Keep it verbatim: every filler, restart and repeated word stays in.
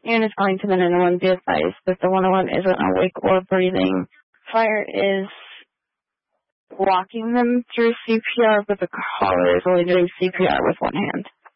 and is calling to the nine one one. Be advised that the one oh one isn't awake or breathing. Fire is walking them through C P R, but the caller is only doing C P R with one hand.